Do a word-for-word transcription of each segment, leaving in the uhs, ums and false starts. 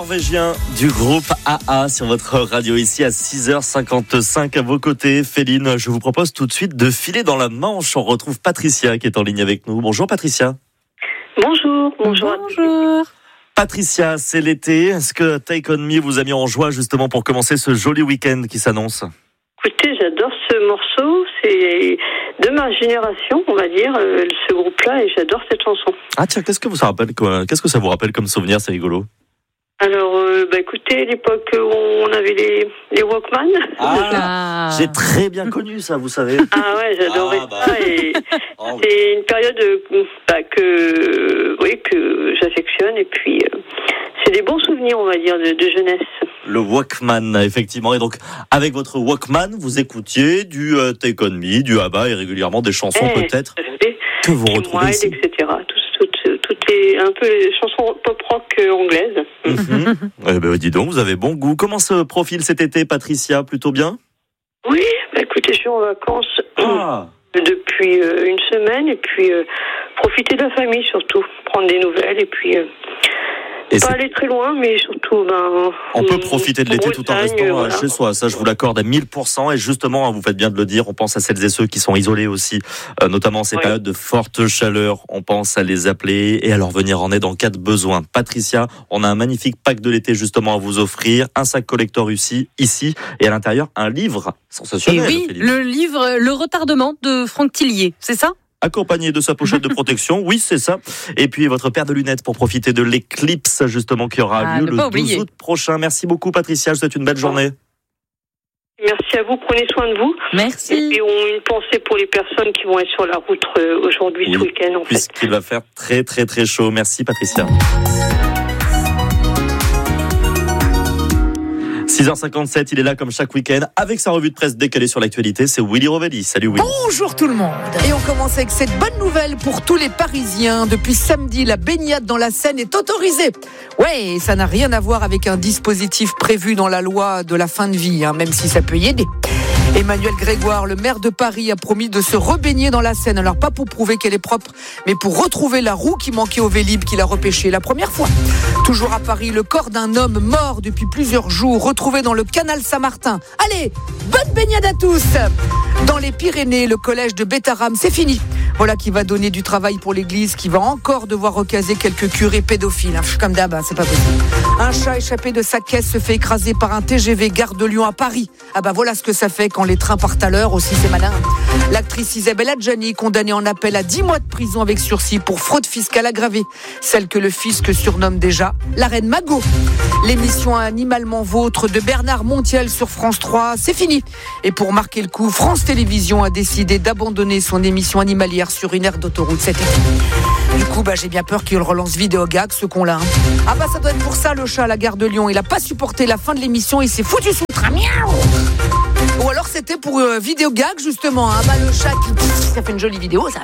norvégien du groupe A A sur votre radio ici à six heures cinquante-cinq à vos côtés. Féline, je vous propose tout de suite de filer dans la Manche. On retrouve Patricia qui est en ligne avec nous. Bonjour Patricia. Bonjour, bonjour. Bonjour. Patricia, c'est l'été. Est-ce que Take On Me vous a mis en joie justement pour commencer ce joli week-end qui s'annonce ? Écoutez, j'adore ce morceau. C'est de ma génération, on va dire, euh, ce groupe-là, et j'adore cette chanson. Ah tiens, qu'est-ce que vous ça rappelle quoi ? Qu'est-ce que ça vous rappelle comme souvenir ? C'est rigolo. Alors, euh, bah écoutez, l'époque où on avait les, les Walkman. Ah, j'ai très bien connu ça, vous savez. Ah ouais, j'adorais ah, bah. ça. Et oh. c'est une période bah, que, oui, que j'affectionne. Et puis, euh, c'est des bons souvenirs, on va dire, de, de jeunesse. Le Walkman, effectivement. Et donc, avec votre Walkman, vous écoutiez du euh, Take On Me, du A B B A et régulièrement des chansons Eh, peut-être que vous retrouvez Wild, ici. et cetera. Toutes, toutes, toutes les, un peu les chansons pop-rock anglaises. Mm-hmm. Eh ben, dis donc, vous avez bon goût. Comment se profile cet été, Patricia ? Plutôt bien ? Oui, bah écoutez, je suis en vacances Ah. depuis euh, une semaine et puis euh, profiter de la famille surtout, prendre des nouvelles et puis euh, Et pas c'est... aller très loin, mais surtout ben. On peut euh, profiter de l'été en tout en Bretagne, restant voilà. chez soi, ça je vous l'accorde à mille pour cent. Et justement, vous faites bien de le dire, on pense à celles et ceux qui sont isolés aussi, euh, notamment en ces Oui. périodes de forte chaleur. On pense à les appeler et à leur venir en aide en cas de besoin. Patricia, on a un magnifique pack de l'été justement à vous offrir, un sac collector ici, ici et à l'intérieur un livre Et sensationnel. oui, Philippe. le livre Le retardement de Franck Tillier, c'est ça ? Accompagné de sa pochette de protection, oui c'est ça. Et puis votre paire de lunettes pour profiter de l'éclipse justement qui aura Ah, lieu ne le pas douze oublier. août prochain. Merci beaucoup Patricia, je vous souhaite une belle journée. Merci à vous, prenez soin de vous. Merci. Et puis on a une pensée pour les personnes qui vont être sur la route euh, aujourd'hui, Oui, ce week-end en fait. Puisqu'il va faire très très très chaud. Merci Patricia. six heures cinquante-sept, il est là comme chaque week-end avec sa revue de presse décalée sur l'actualité. C'est Willy Rovelli. Salut Willy. Bonjour tout le monde. Et on commence avec cette bonne nouvelle pour tous les Parisiens. Depuis samedi, la baignade dans la Seine est autorisée. Ouais, ça n'a rien à voir avec un dispositif prévu dans la loi de la fin de vie, hein, même si ça peut y aider. Emmanuel Grégoire, le maire de Paris, a promis de se rebaigner dans la Seine. Alors pas pour prouver qu'elle est propre, mais pour retrouver la roue qui manquait au Vélib qu'il a repêché la première fois. Toujours à Paris, le corps d'un homme mort depuis plusieurs jours, retrouvé dans le canal Saint-Martin. Allez, bonne baignade à tous. Dans les Pyrénées, le collège de Bétharram, c'est fini. Voilà qui va donner du travail pour l'église, qui va encore devoir recaser quelques curés pédophiles. Hein, comme d'hab, hein, c'est pas possible. Un chat échappé de sa caisse se fait écraser par un T G V Gare de Lyon à Paris. Ah bah voilà ce que ça fait quand les trains partent à l'heure aussi, c'est malin. L'actrice Isabelle Adjani, condamnée en appel à dix mois de prison avec sursis pour fraude fiscale aggravée. Celle que le fisc surnomme déjà la reine Magot. L'émission Animalement Vôtre de Bernard Montiel sur France trois, c'est fini. Et pour marquer le coup, France Télévisions a décidé d'abandonner son émission animalière sur une aire d'autoroute cet été. Du coup, bah, j'ai bien peur qu'il relance Vidéogag, ce con-là. Hein. Ah bah ça doit être pour ça le chat à la gare de Lyon. Il a pas supporté la fin de l'émission, il s'est foutu sous le train. Miaou. Ou alors c'était pour euh, Vidéogag justement. Hein. Bah, le chat qui ça fait une jolie vidéo, ça.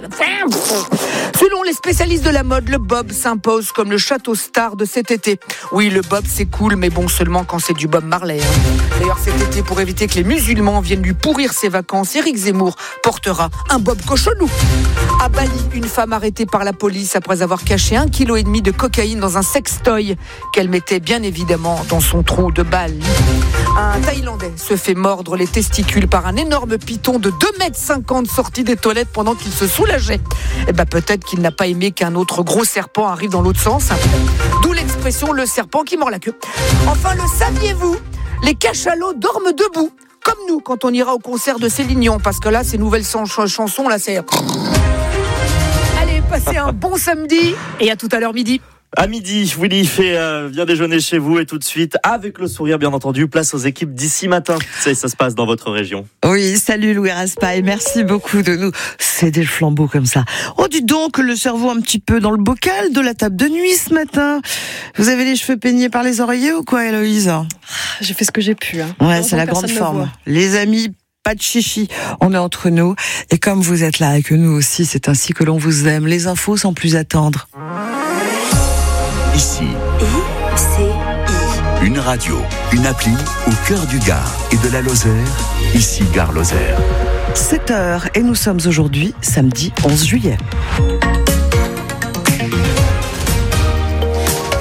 Selon les spécialistes de la mode, le bob s'impose comme le château star de cet été. Oui, le bob c'est cool, mais bon seulement quand c'est du Bob Marley. Hein. D'ailleurs cet été, pour éviter que les musulmans viennent lui pourrir ses vacances, Éric Zemmour portera un bob cochonou. À Bali, une femme arrêtée par la police après avoir caché un kilo et demi de cocaïne dans un sextoy qu'elle mettait bien évidemment dans son trou de balle. Un Thaïlandais se fait mordre les testicules par un énorme python de deux mètres cinquante sorti des toilettes pendant qu'il se soulageait. Eh ben peut-être qu'il n'a pas aimé qu'un autre gros serpent arrive dans l'autre sens. D'où l'expression le serpent qui mord la queue. Enfin, le saviez-vous ? Les cachalots dorment debout, comme nous quand on ira au concert de Céline Dion, parce que là, ces nouvelles chansons, là, c'est... Allez, passez un bon samedi et à tout à l'heure midi. À midi, Willy fait euh, vient déjeuner chez vous et tout de suite, avec le sourire bien entendu, place aux équipes d'ici matin. Ça, ça se passe dans votre région. Oui, salut Louis Raspail, merci beaucoup de nous céder le flambeau comme ça. Oh, dis donc, le cerveau un petit peu dans le bocal de la table de nuit ce matin. Vous avez les cheveux peignés par les oreillers ou quoi, Héloïse ? J'ai fait ce que j'ai pu. Hein. Ouais, Non, c'est la personne grande ne forme. voit. Les amis, pas de chichi, on est entre nous. Et comme vous êtes là et que nous aussi, c'est ainsi que l'on vous aime. Les infos sans plus attendre. Ici, I C I. une radio, une appli au cœur du Gard et de la Lozère. Ici, Gare Lozère. sept heures et nous sommes aujourd'hui samedi onze juillet.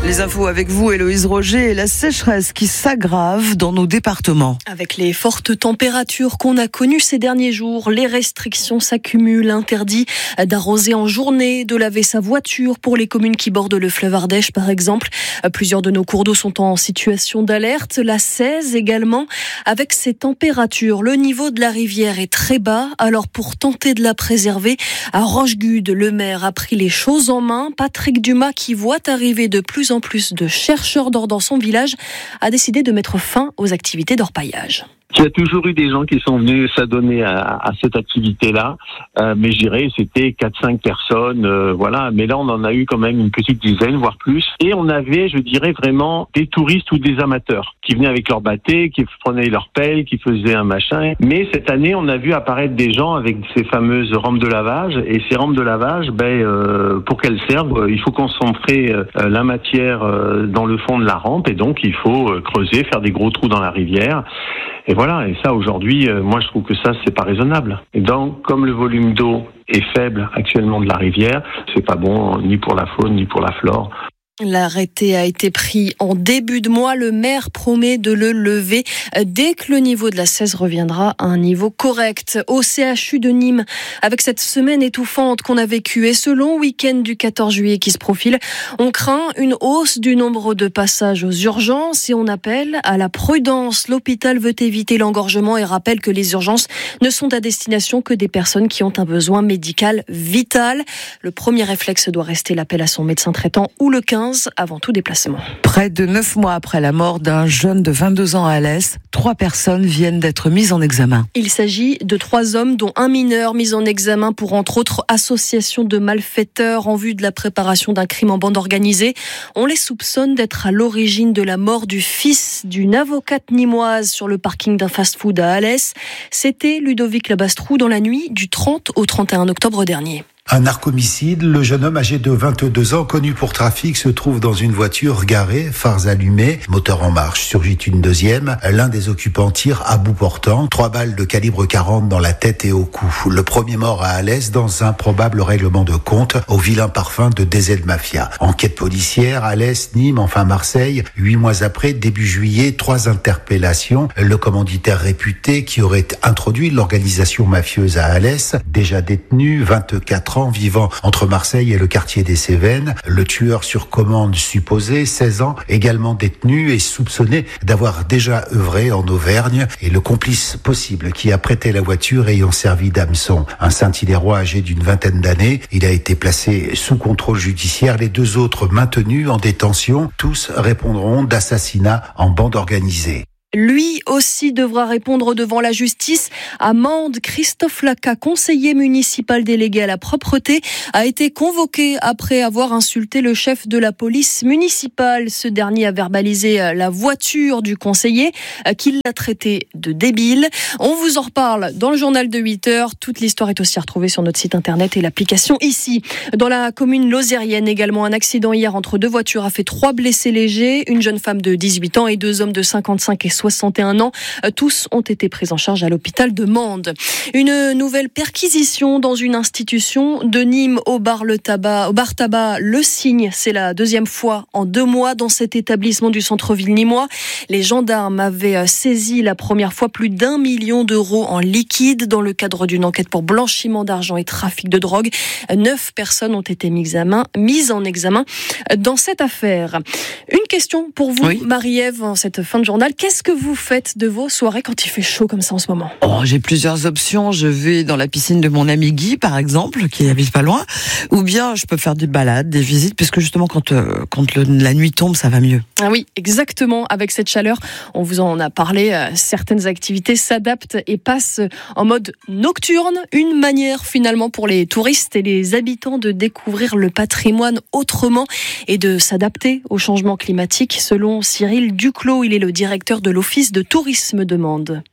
Les infos avec vous, Héloïse Roger, et la sécheresse qui s'aggrave dans nos départements. Avec les fortes températures qu'on a connues ces derniers jours, les restrictions s'accumulent. Interdit d'arroser en journée, de laver sa voiture pour les communes qui bordent le fleuve Ardèche, par exemple. Plusieurs de nos cours d'eau sont en situation d'alerte. La Cèze également. Avec ces températures, le niveau de la rivière est très bas. Alors pour tenter de la préserver, à Rochegude, le maire a pris les choses en main. Patrick Dumas, qui voit arriver de plus en plus de chercheurs d'or dans son village, a décidé de mettre fin aux activités d'orpaillage. Il y a toujours eu des gens qui sont venus s'adonner à, à cette activité-là, euh, mais je dirais c'était quatre cinq personnes, euh, voilà. Mais là, on en a eu quand même une petite dizaine, voire plus. Et on avait, je dirais, vraiment des touristes ou des amateurs qui venaient avec leur bâté, qui prenaient leur pelle, qui faisaient un machin. Mais cette année, on a vu apparaître des gens avec ces fameuses rampes de lavage. Et ces rampes de lavage, ben, euh, pour qu'elles servent, il faut concentrer euh, la matière euh, dans le fond de la rampe. Et donc, il faut euh, creuser, faire des gros trous dans la rivière. Et voilà, et ça aujourd'hui, euh, moi je trouve que ça c'est pas raisonnable. Et donc, comme le volume d'eau est faible actuellement de la rivière, c'est pas bon ni pour la faune ni pour la flore. L'arrêté a été pris en début de mois. Le maire promet de le lever dès que le niveau de la Cèze reviendra à un niveau correct. Au C H U de Nîmes, avec cette semaine étouffante qu'on a vécue et ce long week-end du quatorze juillet qui se profile, on craint une hausse du nombre de passages aux urgences et on appelle à la prudence. L'hôpital veut éviter l'engorgement et rappelle que les urgences ne sont à destination que des personnes qui ont un besoin médical vital. Le premier réflexe doit rester l'appel à son médecin traitant ou le quinze avant tout déplacement. Près de neuf mois après la mort d'un jeune de vingt-deux ans à Alès, trois personnes viennent d'être mises en examen. Il s'agit de trois hommes, dont un mineur mis en examen pour, entre autres, association de malfaiteurs en vue de la préparation d'un crime en bande organisée. On les soupçonne d'être à l'origine de la mort du fils d'une avocate nîmoise sur le parking d'un fast-food à Alès. C'était Ludovic Labastrou dans la nuit du trente au trente et un octobre dernier. Un narcomicide, le jeune homme âgé de vingt-deux ans, connu pour trafic, se trouve dans une voiture garée, phares allumés, moteur en marche. Surgit une deuxième, l'un des occupants tire à bout portant, trois balles de calibre quarante dans la tête et au cou. Le premier mort à Alès dans un probable règlement de compte au vilain parfum de D Z Mafia. Enquête policière, Alès, Nîmes, enfin Marseille. Huit mois après, début juillet, trois interpellations. Le commanditaire réputé qui aurait introduit l'organisation mafieuse à Alès, déjà détenu, vingt-quatre ans, vivant entre Marseille et le quartier des Cévennes. Le tueur sur commande supposé, seize ans, également détenu et soupçonné d'avoir déjà œuvré en Auvergne, et le complice possible qui a prêté la voiture ayant servi d'hameçon. Un Saint-Hilaire âgé d'une vingtaine d'années. Il a été placé sous contrôle judiciaire. Les deux autres maintenus en détention. Tous répondront d'assassinat en bande organisée. Lui aussi devra répondre devant la justice. À Mende, Christophe Laca, conseiller municipal délégué à la propreté, a été convoqué après avoir insulté le chef de la police municipale. Ce dernier a verbalisé la voiture du conseiller, qu'il l'a traité de débile. On vous en reparle dans le journal de huit heures. Toute l'histoire est aussi retrouvée sur notre site internet et l'application ici. Dans la commune lozérienne également, un accident hier entre deux voitures a fait trois blessés légers. Une jeune femme de dix-huit ans et deux hommes de cinquante-cinq et soixante et un ans. Tous ont été pris en charge à l'hôpital de Mende. Une nouvelle perquisition dans une institution de Nîmes au bar le tabac, au bar tabac Le Cygne. C'est la deuxième fois en deux mois dans cet établissement du centre-ville nîmois. Les gendarmes avaient saisi la première fois plus d'un million d'euros en liquide dans le cadre d'une enquête pour blanchiment d'argent et trafic de drogue. Neuf personnes ont été mises en examen dans cette affaire. Une question pour vous, oui. Marie-Ève, en cette fin de journal. Qu'est-ce que vous faites de vos soirées quand il fait chaud comme ça en ce moment? Oh, j'ai plusieurs options. Je vais dans la piscine de mon ami Guy, par exemple, qui habite pas loin. Ou bien je peux faire des balades, des visites, puisque justement quand, euh, quand le, la nuit tombe, ça va mieux. Ah oui, exactement. Avec cette chaleur, on vous en a parlé. Euh, certaines activités s'adaptent et passent en mode nocturne. Une manière finalement pour les touristes et les habitants de découvrir le patrimoine autrement et de s'adapter au changement climatique. Selon Cyril Duclos, il est le directeur de l'Office de tourisme de Mende.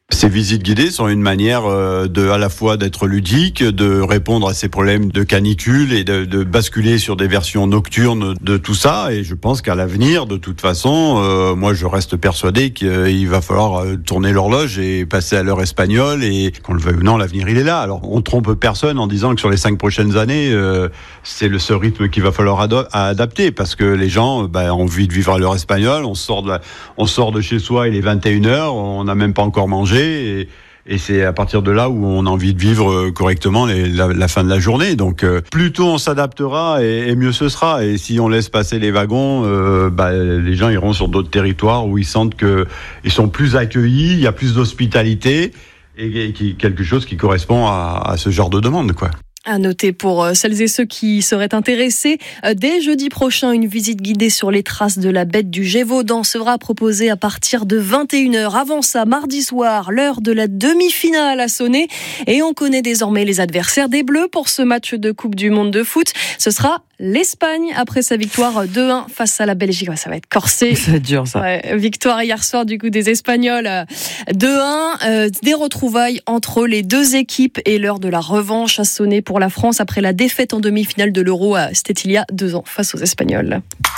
Ces visites guidées sont une manière de, à la fois d'être ludique, de répondre à ces problèmes de canicule et de, de basculer sur des versions nocturnes de tout ça. Et je pense qu'à l'avenir, de toute façon, euh, moi je reste persuadé qu'il va falloir tourner l'horloge et passer à l'heure espagnole. Et qu'on le veuille ou non, l'avenir il est là. Alors on trompe personne en disant que sur les cinq prochaines années, euh, c'est le seul rythme qu'il va falloir ado- adapter, parce que les gens bah, ont envie de vivre à l'heure espagnole. On sort de, la, on sort de chez soi, il est vingt et une heures, on n'a même pas encore mangé. Et, et c'est à partir de là où on a envie de vivre correctement les, la, la fin de la journée. Donc euh, plus tôt on s'adaptera et, et mieux ce sera. Et si on laisse passer les wagons, euh, bah, les gens iront sur d'autres territoires où ils sentent qu'ils sont plus accueillis, il y a plus d'hospitalité et, et qui, quelque chose qui correspond à, à ce genre de demande, quoi. À noter pour celles et ceux qui seraient intéressés, dès jeudi prochain, une visite guidée sur les traces de la bête du Gévaudan sera proposée à partir de vingt et une heures. Avant ça, mardi soir, l'heure de la demi-finale a sonné et on connaît désormais les adversaires des Bleus pour ce match de Coupe du Monde de foot. Ce sera l'Espagne après sa victoire deux un face à la Belgique. Ouais, ça va être corsé. C'est dur ça. Ouais, victoire hier soir du coup des Espagnols deux un. Euh, des retrouvailles entre les deux équipes et l'heure de la revanche a sonné pour la France après la défaite en demi-finale de l'Euro. C'était il y a deux ans face aux Espagnols.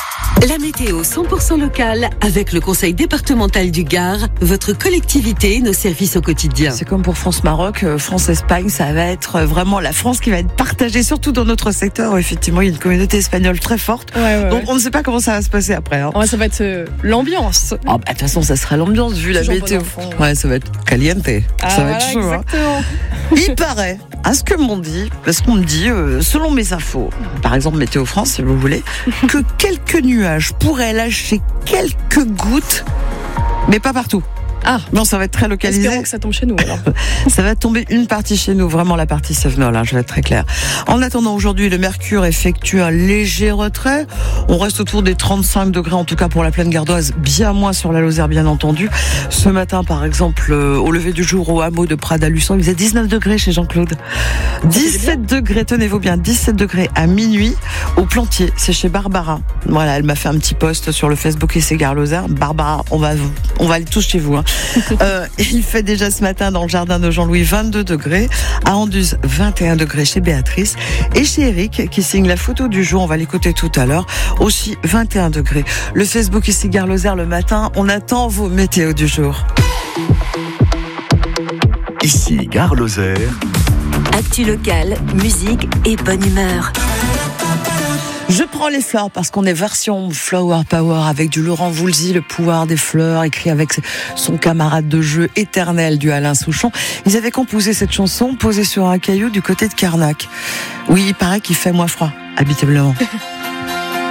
La météo cent pour cent locale avec le Conseil départemental du Gard, votre collectivité, nos services au quotidien. C'est comme pour France-Maroc, France-Espagne, ça va être vraiment la France qui va être partagée, surtout dans notre secteur où effectivement il y a une communauté espagnole très forte. Ouais, ouais, Donc ouais. on ne sait pas comment ça va se passer après. Hein. Ouais, ça va être euh, l'ambiance. De oh, bah, toute façon, ça sera l'ambiance vu Toujours la météo. Bon ouais, ça va être caliente. Ah, ça va voilà, être chaud. Exactement. Hein. Il paraît, à ce que m'on dit, parce qu'on me dit, euh, selon mes infos, par exemple Météo France, si vous voulez, que quelques nuages pourraient lâcher quelques gouttes, mais pas partout. Ah, non, ça va être très localisé. Espérons que ça tombe chez nous alors. Ça va tomber une partie chez nous, vraiment la partie Sevenol, hein, je vais être très clair. En attendant, aujourd'hui, le mercure effectue un léger retrait. On reste autour des trente-cinq degrés, en tout cas pour la plaine gardoise, bien moins sur la Lozère, bien entendu. Ce matin, par exemple, euh, au lever du jour, au hameau de Prades-à-Luçon, il faisait dix-neuf degrés chez Jean-Claude. dix-sept degrés, tenez-vous bien, dix-sept degrés à minuit. Au Plantier, c'est chez Barbara. Voilà, elle m'a fait un petit post sur le Facebook et c'est Gare Lozère. Barbara, on va, on va aller tous chez vous, hein. euh, il fait déjà ce matin dans le jardin de Jean-Louis vingt-deux degrés, à Anduze vingt et un degrés chez Béatrice et chez Eric qui signe la photo du jour, on va l'écouter tout à l'heure, aussi vingt et un degrés. Le Facebook ici Gare Lozère le matin, on attend vos météos du jour. Ici Gare Lozère. Actu locale, musique et bonne humeur. Je prends les fleurs parce qu'on est version Flower Power avec du Laurent Voulzy, le pouvoir des fleurs, écrit avec son camarade de jeu éternel du Alain Souchon. Ils avaient composé cette chanson posée sur un caillou du côté de Carnac. Oui, il paraît qu'il fait moins froid, habitablement.